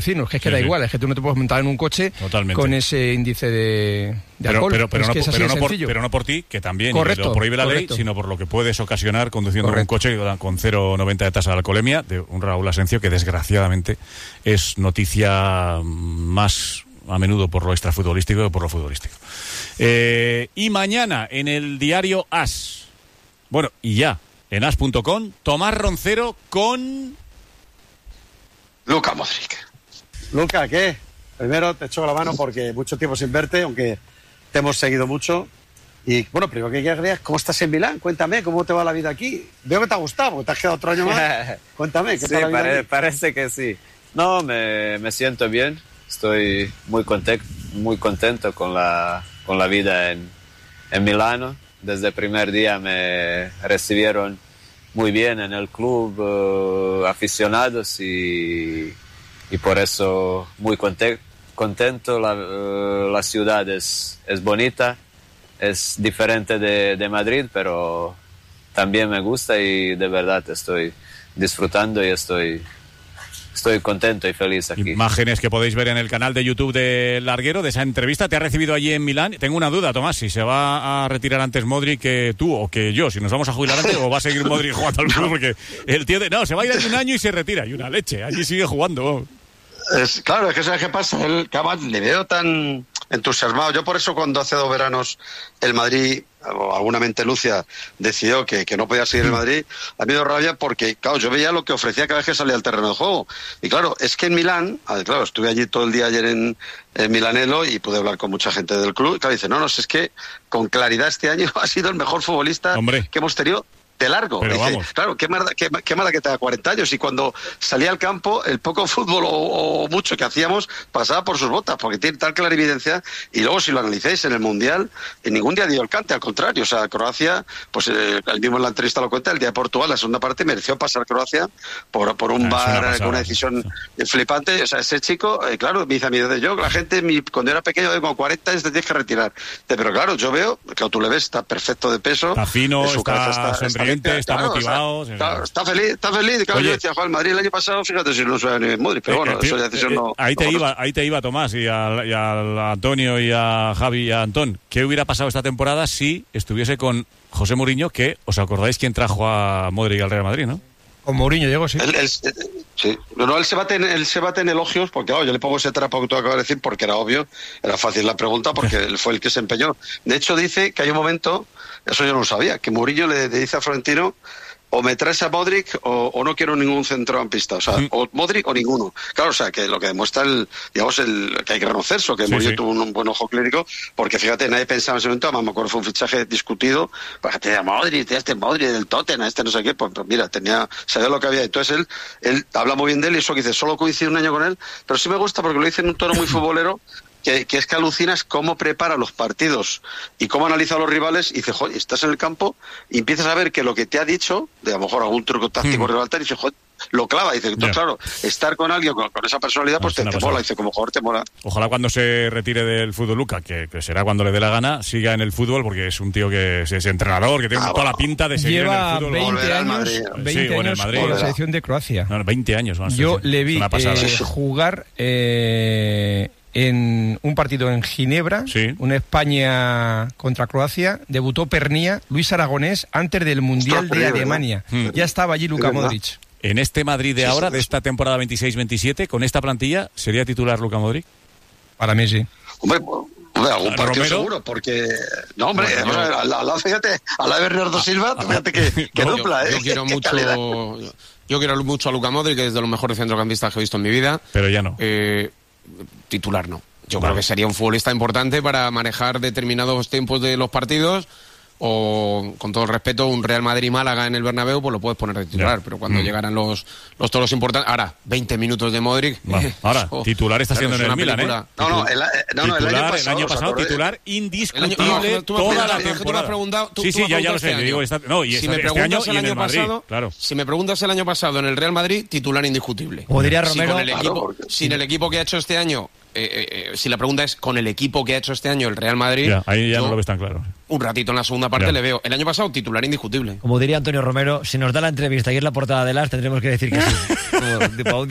vecinos, que es que da igual, es que tú no te puedes montar en un coche totalmente con ese índice de alcohol. Pero no por ti, que también lo prohíbe la ley, sino por lo que puedes ocasionar conduciendo un coche con 0,90 de tasa de alcoholemia, de un Raúl Asencio que desgraciadamente es noticia más a menudo por lo extrafutbolístico que por lo futbolístico. Y mañana en el diario AS, bueno, y ya en as.com, Tomás Roncero con Luka Modric. Luka, ¿qué? Primero te echo la mano porque mucho tiempo sin verte, aunque te hemos seguido mucho. Y bueno, primero que querías, ¿cómo estás en Milán? Cuéntame, ¿cómo te va la vida aquí? Veo que te ha gustado, porque te has quedado otro año más. Cuéntame, ¿qué tal la vida aquí? Parece que sí. No, me siento bien. Estoy muy contento con la vida en Milano. Desde el primer día me recibieron muy bien en el club, aficionados, y por eso muy contento. La ciudad es bonita, es diferente de Madrid, pero también me gusta y de verdad estoy disfrutando y estoy contento y feliz aquí. Imágenes que podéis ver en el canal de YouTube de Larguero, de esa entrevista. ¿Te ha recibido allí en Milán? Tengo una duda, Tomás, si se va a retirar antes Modric que tú o que yo, si nos vamos a jubilar antes, o va a seguir Modric jugando al club, porque el tío se va a ir de un año y se retira, y una leche, allí sigue jugando. Claro, es que ¿sabes qué pasa? Él, le veo tan entusiasmado. Yo por eso cuando hace 2 veranos el Madrid, o alguna mente lucia, decidió que no podía seguir el Madrid, a mí me dio rabia porque, claro, yo veía lo que ofrecía cada vez que salía al terreno de juego. Y claro, es que en Milán, claro, estuve allí todo el día ayer en Milanello y pude hablar con mucha gente del club. Y claro, dice, no, es que con claridad este año ha sido el mejor futbolista que hemos tenido de largo. Pero dice, vamos. claro, qué mala que tenga 40 años, y cuando salía al campo el poco fútbol o mucho que hacíamos pasaba por sus botas, porque tiene tal clarividencia. Y luego si lo analicéis en el Mundial, en ningún día dio el cante, al contrario, o sea, Croacia, pues él mismo en la entrevista lo cuenta, el día de Portugal, la segunda parte, mereció pasar Croacia por un VAR con una decisión flipante. O sea, ese chico, claro, me dice a mí, yo, la gente, cuando era pequeño, con 40 años te tienes que retirar. Pero claro, yo veo, que tú le ves, está perfecto de peso, está fino, su está sonriente, está motivado. O sea, está feliz. Claro, oye, yo decía, Juan, el Madrid el año pasado, fíjate si no se ni Modric, pero bueno, eso ya decisión no. Ahí te iba, Tomás, y a Antonio y a Javi y a Antón. ¿Qué hubiera pasado esta temporada si estuviese con José Mourinho, que os acordáis quién trajo a Modric al Real Madrid, ¿no? Con Mourinho llegó, sí. Sí. No, él se bate en elogios, porque yo le pongo ese trapo que tú acabas de decir, porque era obvio, era fácil la pregunta, porque él fue el que se empeñó. De hecho, dice que hay un momento, eso yo no lo sabía, que Mourinho le dice a Florentino, o me traes a Modric o no quiero ningún centrocampista, o sea, o Modric o ninguno. Claro, o sea, que lo que demuestra que hay que reconocer eso, que Mourinho tuvo un buen ojo clínico, porque fíjate, nadie pensaba en ese momento, además me acuerdo, fue un fichaje discutido, pues tenía Modric, Modric del Tottenham, no sé qué, pues mira, sabía lo que había. Entonces él habla muy bien de él, y eso que dice, solo coincide un año con él, pero sí me gusta porque lo dice en un tono muy futbolero, que es que alucinas cómo prepara los partidos y cómo analiza a los rivales, y dice, joder, estás en el campo y empiezas a ver que lo que te ha dicho, de a lo mejor algún truco táctico rivaltar, y dice, joder, lo clava. Dice, entonces, claro, estar con alguien con esa personalidad, pues te mola. Dice, como jugador te mola. Ojalá cuando se retire del fútbol Luka, que será cuando le dé la gana, siga en el fútbol, porque es un tío que es entrenador, que tiene toda la pinta de seguir en el fútbol. Lleva 20 años con la selección de Croacia. No, 20 años más. Yo le vi jugar en un partido en Ginebra, una España contra Croacia, debutó Pernía, Luis Aragonés, antes del Mundial de Alemania. Ya estaba allí Luka Modric. En este Madrid de ahora, de esta temporada 26-27, con esta plantilla, ¿sería titular Luka Modric? Para mí sí. Hombre, algún partido seguro, porque... No, hombre, al lado, fíjate, al lado de Bernardo Silva, fíjate que dupla, Yo quiero mucho a Luka Modric, que es de los mejores centrocampistas que he visto en mi vida. Pero ya no. Titular no. Yo creo que sería un futbolista importante para manejar determinados tiempos de los partidos, o, con todo el respeto, un Real Madrid-Málaga en el Bernabéu, pues lo puedes poner de titular, pero cuando llegaran los toros importantes... Ahora, 20 minutos de Modric... Ahora, titular está siendo en el Milan, ¿eh? El año pasado titular indiscutible toda la temporada. Sí, ya lo sé. Si me preguntas el año pasado, si me preguntas el año pasado en el Real Madrid, titular indiscutible. O diría Romero... Sin el equipo que ha hecho este año... si la pregunta es con el equipo que ha hecho este año el Real Madrid... ahí ya no lo ves tan claro. un ratito en la segunda parte le veo. El año pasado titular indiscutible. Como diría Antonio Romero, si nos da la entrevista y es la portada de Las, tendremos que decir que sí. Pues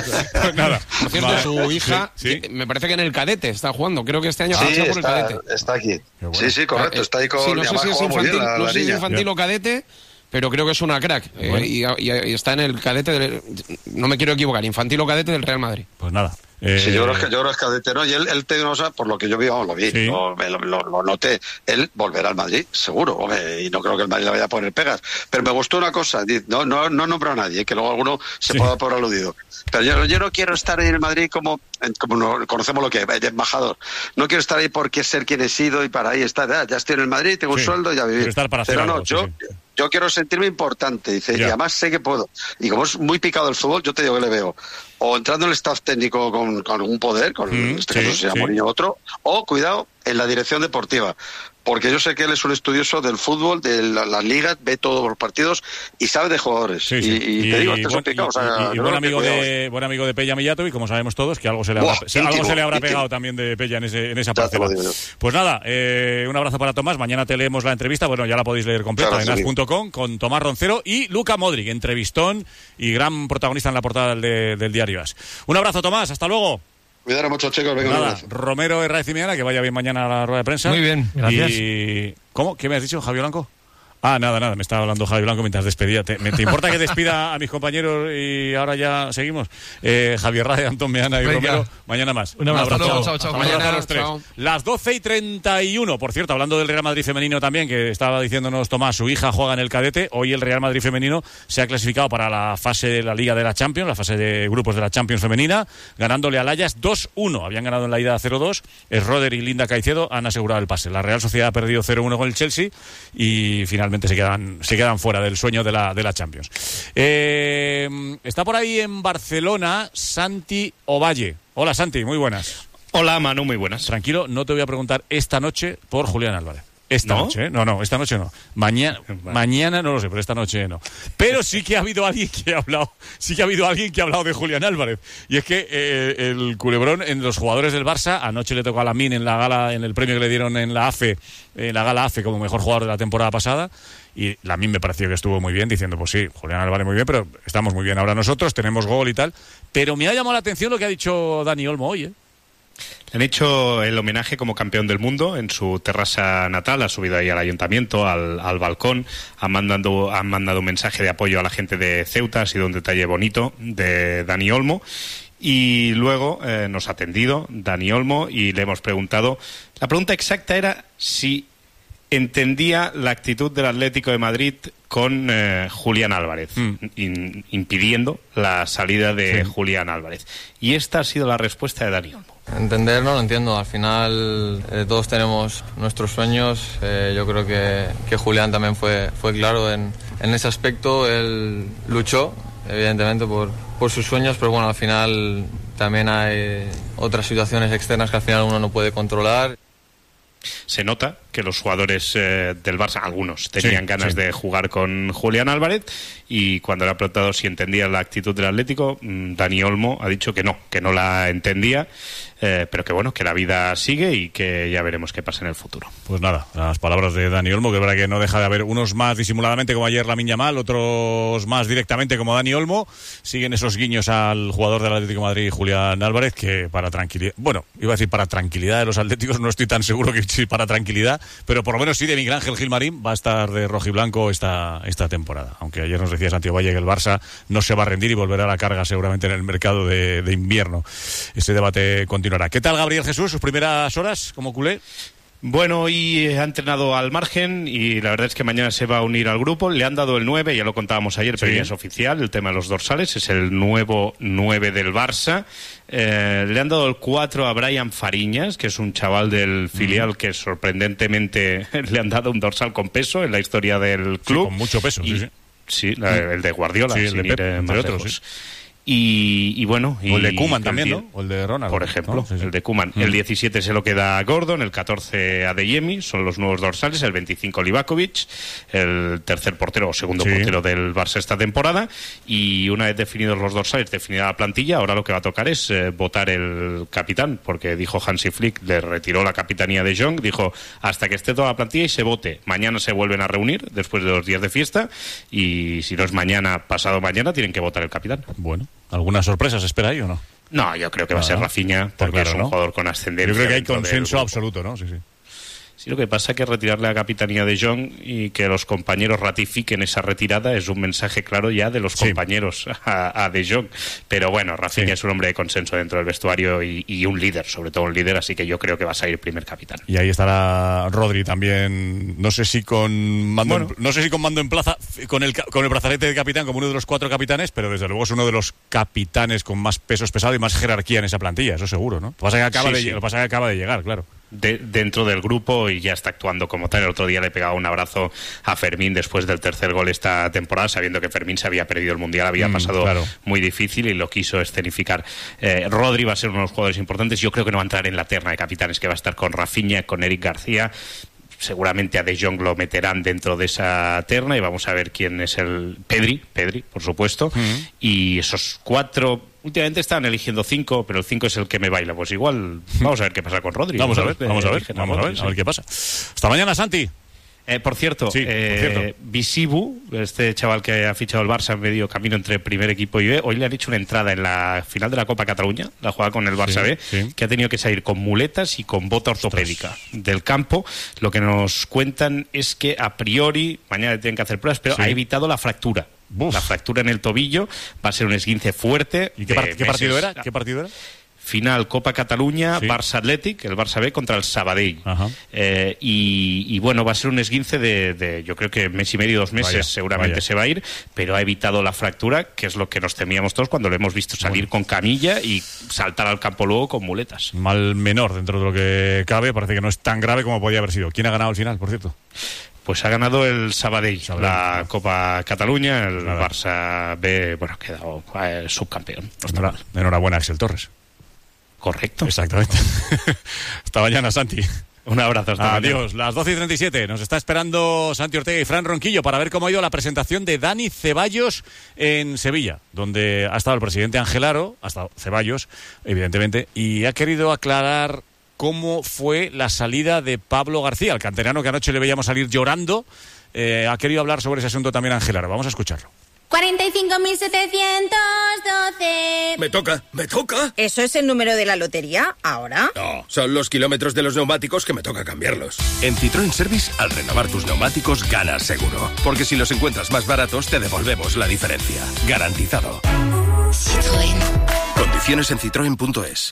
nada. Por cierto, su hija, me parece que en el cadete está jugando. Creo que este año por el cadete. Está aquí. Bueno. Sí, correcto. Está ahí con... Sí, no sé si es infantil, no sé si es infantil o cadete, pero creo que es una crack. Bueno. Y está en el cadete, no me quiero equivocar, infantil o cadete del Real Madrid. Pues nada. Sí, yo creo que es cadete, ¿no? Y él te digo, por lo que yo vi, lo vi, sí. lo noté. Él volverá al Madrid, seguro, hombre, y no creo que el Madrid le vaya a poner pegas. Pero me gustó una cosa, no nombro a nadie, que luego alguno se pueda por aludido. Pero yo no quiero estar en el Madrid como no, conocemos lo que es, de embajador. No quiero estar ahí porque ser quien he sido y para ahí estar. Ya estoy en el Madrid, tengo un sueldo y ya vivir. Estar para pero algo, yo quiero sentirme importante, dice, y además sé que puedo. Y como es muy picado el fútbol, yo te digo que le veo o entrando en el staff técnico con algún poder, este caso sea Mourinho otro, o cuidado, en la dirección deportiva. Porque yo sé que él es un estudioso del fútbol, de las ligas, ve todos los partidos y sabe de jugadores. Y te digo, este es un picado. Buen amigo de Pella Millato, y como sabemos todos, que algo se le habrá pegado también de Pella en esa parcela. Pues nada, un abrazo para Tomás. Mañana te leemos la entrevista. Bueno, ya la podéis leer completa en as.com con Tomás Roncero y Luka Modric, entrevistón y gran protagonista en la portada del diario AS. Un abrazo, Tomás. Hasta luego. Cuidado mucho, chicos. Venga, nada, Romero, Herraiz y Miana, que vaya bien mañana a la rueda de prensa. Muy bien, gracias. Y... ¿Cómo? ¿Qué me has dicho, Javier Blanco? Nada, me estaba hablando Javi Blanco mientras despedía. ¿Te importa que despida a mis compañeros y ahora ya seguimos? Javier Ray, Antón Meana y Romero, mañana más. Un abrazo. Chao. Mañana a los 3. Las 12:31. Por cierto, hablando del Real Madrid femenino también, que estaba diciéndonos Tomás, su hija juega en el cadete. Hoy el Real Madrid femenino se ha clasificado para la fase de la Liga de la Champions, la fase de grupos de la Champions femenina, ganándole al Ajax 2-1. Habían ganado en la ida 0-2. Schroeder y Linda Caicedo han asegurado el pase. La Real Sociedad ha perdido 0-1 con el Chelsea y finalmente se quedan fuera del sueño de la Champions. Está por ahí en Barcelona Santi Ovalle. Hola, Santi, muy buenas. Hola, Manu, muy buenas. Tranquilo, no te voy a preguntar esta noche por Julián Álvarez. Esta noche, ¿eh? No, esta noche no. Mañana no lo sé, pero esta noche no. Pero sí que ha habido alguien que ha hablado de Julián Álvarez. Y es que el culebrón en los jugadores del Barça, anoche le tocó a Lamine en la gala, en el premio que le dieron en la AFE, en la gala AFE como mejor jugador de la temporada pasada. Y Lamine me pareció que estuvo muy bien, diciendo, pues sí, Julián Álvarez muy bien, pero estamos muy bien ahora nosotros, tenemos gol y tal. Pero me ha llamado la atención lo que ha dicho Dani Olmo hoy, ¿eh? Le han hecho el homenaje como campeón del mundo en su terraza natal, ha subido ahí al ayuntamiento, al balcón, han mandado un mensaje de apoyo a la gente de Ceuta, ha sido un detalle bonito de Dani Olmo. Y luego nos ha atendido Dani Olmo y le hemos preguntado, la pregunta exacta era si entendía la actitud del Atlético de Madrid con Julián Álvarez, impidiendo la salida de Julián Álvarez. Y esta ha sido la respuesta de Dani Olmo. Entender no lo entiendo, al final todos tenemos nuestros sueños, yo creo que Julián también fue claro en ese aspecto, él luchó evidentemente por sus sueños, pero bueno, al final también hay otras situaciones externas que al final uno no puede controlar. Se nota que los jugadores del Barça, algunos, tenían ganas de jugar con Julián Álvarez, y cuando le ha preguntado si entendía la actitud del Atlético, Dani Olmo ha dicho que no la entendía, pero que bueno, que la vida sigue y que ya veremos qué pasa en el futuro. Pues nada, las palabras de Dani Olmo, que es verdad que no deja de haber unos más disimuladamente como ayer Lamine Yamal, otros más directamente como Dani Olmo. Siguen esos guiños al jugador del Atlético de Madrid, Julián Álvarez, que para tranquilidad, bueno, iba a decir para tranquilidad de los atléticos, no estoy tan seguro que sí para tranquilidad, pero por lo menos sí de Miguel Ángel Gilmarín va a estar de rojiblanco esta temporada. Aunque ayer nos decía Santiago Valle que el Barça no se va a rendir y volverá a la carga seguramente en el mercado de invierno. Ese debate continuará. ¿Qué tal, Gabriel Jesús, sus primeras horas como culé? Bueno, hoy ha entrenado al margen y la verdad es que mañana se va a unir al grupo. Le han dado el 9, ya lo contábamos ayer, pero ya es oficial, el tema de los dorsales, es el nuevo 9 del Barça. Le han dado el 4 a Brian Fariñas, que es un chaval del filial que sorprendentemente le han dado un dorsal con peso en la historia del club. Sí, con mucho peso, Sí, el de Guardiola, el de Pep, entre otros, Y bueno... O el de Koeman también, ¿no? O el de Ronald. Por ejemplo, ¿no? Sí. El de Koeman. El 17 se lo queda a Gordon, el 14 a Adeyemi, son los nuevos dorsales, el 25 Livakovic, el tercer portero o segundo portero del Barça esta temporada, y una vez definidos los dorsales, definida la plantilla, ahora lo que va a tocar es votar el capitán, porque dijo Hansi Flick, le retiró la capitanía de Jong, dijo hasta que esté toda la plantilla y se vote. Mañana se vuelven a reunir después de 2 días de fiesta, y si no es mañana, pasado mañana, tienen que votar el capitán. Bueno, ¿alguna sorpresa se espera ahí o no? No, yo creo que va a ser Rafinha, porque claro, es un jugador con ascendencia. Yo creo que hay consenso absoluto, ¿no? Sí. Sí, lo que pasa es que retirarle la capitanía de Jong y que los compañeros ratifiquen esa retirada es un mensaje claro ya de los compañeros a De Jong. Pero bueno, Rafinha es un hombre de consenso dentro del vestuario y un líder, sobre todo un líder, así que yo creo que va a salir primer capitán. Y ahí estará Rodri también, no sé si con mando en plaza, con el brazalete de capitán como uno de los 4 capitanes, pero desde luego es uno de los capitanes con más pesos pesados y más jerarquía en esa plantilla, eso seguro, ¿no? Lo que pasa es que acaba de llegar, claro. Dentro del grupo y ya está actuando como tal. El otro día le pegaba un abrazo a Fermín después del tercer gol esta temporada, sabiendo que Fermín se había perdido el Mundial, había pasado muy difícil y lo quiso escenificar. Rodri va a ser uno de los jugadores importantes. Yo creo que no va a entrar en la terna de capitanes, que va a estar con Rafinha, con Eric García. Seguramente a De Jong lo meterán dentro de esa terna y vamos a ver quién es el Pedri, por supuesto. Y esos 4, últimamente están eligiendo 5, pero el 5 es el que me baila. Pues igual vamos a ver qué pasa con Rodri. Vamos a ver qué pasa. Hasta mañana, Santi. Por cierto, Visibu, este chaval que ha fichado el Barça en medio camino entre primer equipo y B, hoy le han hecho una entrada en la final de la Copa Cataluña, la juega con el Barça B, que ha tenido que salir con muletas y con bota ortopédica del campo. Lo que nos cuentan es que a priori, mañana tienen que hacer pruebas, pero ha evitado la fractura. La fractura en el tobillo, va a ser un esguince fuerte. ¿Y qué partido era? Final Copa Cataluña, Barça Athletic, el Barça B contra el Sabadell. Y bueno, va a ser un esguince de yo creo que mes y medio, 2 meses seguramente se va a ir, pero ha evitado la fractura, que es lo que nos temíamos todos cuando lo hemos visto salir con camilla y saltar al campo luego con muletas. Mal menor dentro de lo que cabe, parece que no es tan grave como podía haber sido. ¿Quién ha ganado al final, por cierto? Pues ha ganado el Sabadell, la Copa Cataluña, el Barça B, bueno, ha quedado subcampeón. Enhorabuena, Axel Torres. Correcto. Exactamente. Hasta mañana, Santi. Un abrazo. Adiós. Las 12:37. Nos está esperando Santi Ortega y Fran Ronquillo para ver cómo ha ido la presentación de Dani Ceballos en Sevilla, donde ha estado el presidente Angelaro, ha estado Ceballos, evidentemente, y ha querido aclarar cómo fue la salida de Pablo García, el canterano que anoche le veíamos salir llorando. Ha querido hablar sobre ese asunto también Angelaro. Vamos a escucharlo. 45.712. ¿Me toca? ¿Eso es el número de la lotería ahora? No, son los kilómetros de los neumáticos que me toca cambiarlos. En Citroën Service, al renovar tus neumáticos, ganas seguro. Porque si los encuentras más baratos, te devolvemos la diferencia. Garantizado. Citroën. Condiciones en citroen.es.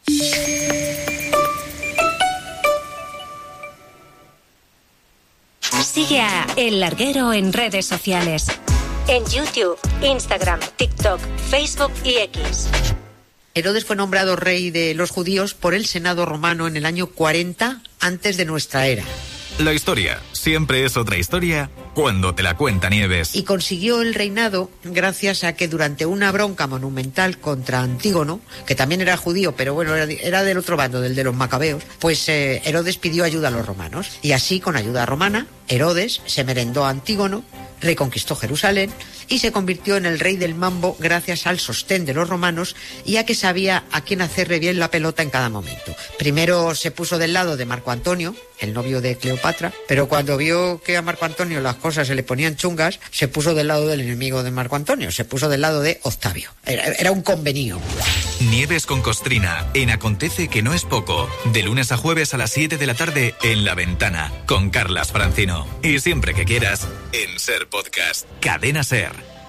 Sigue a El Larguero en redes sociales. En YouTube, Instagram, TikTok, Facebook y X. Herodes fue nombrado rey de los judíos por el Senado romano en el año 40 antes de nuestra era. La historia siempre es otra historia cuando te la cuenta Nieves. Y consiguió el reinado gracias a que durante una bronca monumental contra Antígono, que también era judío, pero bueno, era del otro bando, del de los macabeos, pues Herodes pidió ayuda a los romanos. Y así, con ayuda romana, Herodes se merendó a Antígono, reconquistó Jerusalén y se convirtió en el rey del mambo gracias al sostén de los romanos y a que sabía a quién hacerle bien la pelota en cada momento. Primero se puso del lado de Marco Antonio, el novio de Cleopatra, pero cuando vio que a Marco Antonio las cosas se le ponían chungas, se puso del lado del enemigo de Marco Antonio, se puso del lado de Octavio. Era un convenio. Nieves con Costrina, en Acontece que no es poco, de lunes a jueves a las 7 de la tarde en La Ventana, con Carlas Francino. Y siempre que quieras, en Ser Podcast. Cadena Ser.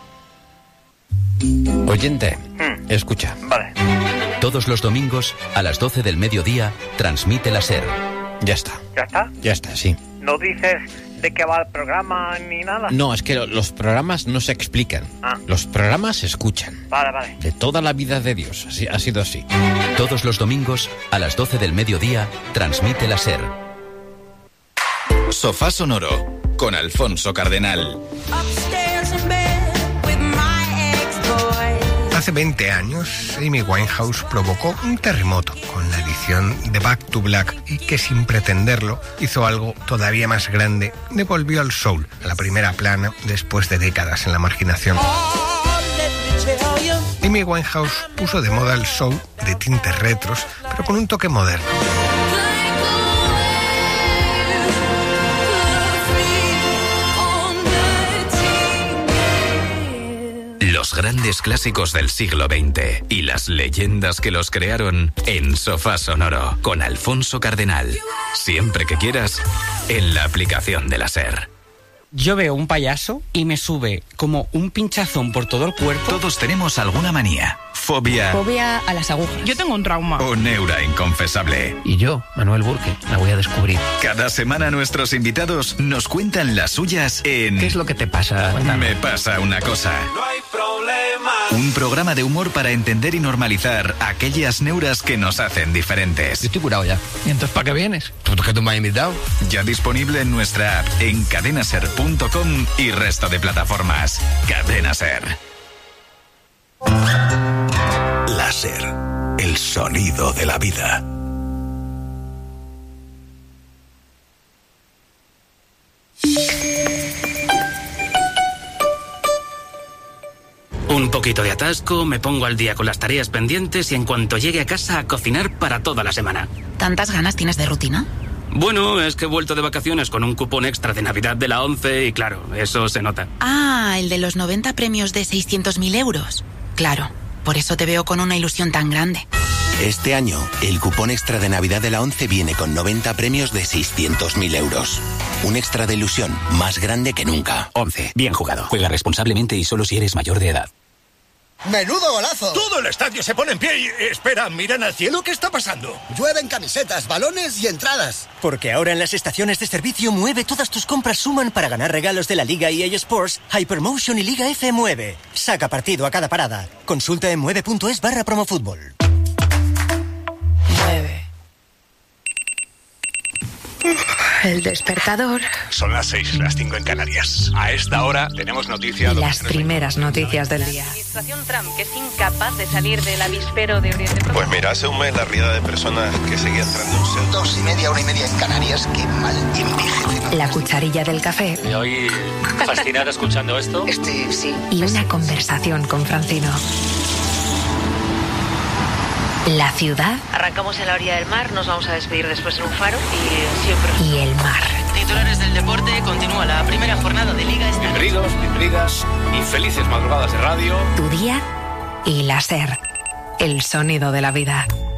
Oyente, escucha. Vale. Todos los domingos, a las 12 del mediodía, transmite la SER. Ya está. ¿Ya está? Ya está, sí. ¿No dices de qué va el programa ni nada? No, es que los programas no se explican. Los programas se escuchan. Vale. De toda la vida de Dios, así, ha sido así. Todos los domingos, a las 12 del mediodía, transmite la SER. Sofá Sonoro, con Alfonso Cardenal. Hace 20 años, Amy Winehouse provocó un terremoto con la edición de Back to Black y que sin pretenderlo hizo algo todavía más grande. Devolvió al soul a la primera plana después de décadas en la marginación. Amy Winehouse puso de moda el soul de tintes retros, pero con un toque moderno. Los grandes clásicos del siglo XX y las leyendas que los crearon en Sofá Sonoro con Alfonso Cardenal. Siempre que quieras, en la aplicación de la SER. Yo veo un payaso y me sube como un pinchazón por todo el cuerpo. Todos tenemos alguna manía. Fobia. Fobia a las agujas. Yo tengo un trauma. O neura inconfesable. Y yo, Manuel Burke, la voy a descubrir. Cada semana nuestros invitados nos cuentan las suyas en... ¿Qué es lo que te pasa? Me pasa una cosa. No hay problema. Un programa de humor para entender y normalizar aquellas neuras que nos hacen diferentes. Yo estoy curado ya. ¿Y entonces para qué vienes? ¿Por qué tú me has invitado? Ya disponible en nuestra app, en cadenaser.com y resto de plataformas. Cadena Ser. La SER, el sonido de la vida. Un poquito de atasco, me pongo al día con las tareas pendientes y en cuanto llegue a casa a cocinar para toda la semana. ¿Tantas ganas tienes de rutina? Bueno, es que he vuelto de vacaciones con un cupón extra de Navidad de la 11 y claro, eso se nota. Ah, el de los 90 premios de 600.000 euros. Claro, por eso te veo con una ilusión tan grande. Este año, el cupón extra de Navidad de la 11 viene con 90 premios de 600.000 euros. Un extra de ilusión más grande que nunca. 11. Bien jugado. Juega responsablemente y solo si eres mayor de edad. ¡Menudo golazo! Todo el estadio se pone en pie y... Espera, ¿miran al cielo? ¿Qué está pasando? Llueven camisetas, balones y entradas. Porque ahora en las estaciones de servicio Mueve todas tus compras suman para ganar regalos de la Liga EA Sports, Hypermotion y Liga F Mueve. Saca partido a cada parada. Consulta en mueve.es/promofútbol. Mueve. El despertador. Son las 6, las 5 en Canarias. A esta hora tenemos noticia... Las primeras noticias del día. La administración Trump, que es incapaz de salir del avispero de Oriente Próximo. Pues mira, hace un mes la riada de personas que seguía entrando en Ceuta. 2:30, 1:30 en Canarias. Qué mal envejece. La cucharilla del café. Me oí fascinada escuchando esto. Sí. Y una conversación con Francino. La ciudad. Arrancamos en la orilla del mar, nos vamos a despedir después en un faro y siempre... Y el mar. Titulares del deporte, continúa la primera jornada de Liga. Bienvenidos, bienvenidas y felices madrugadas de radio. Tu día y la SER. El sonido de la vida.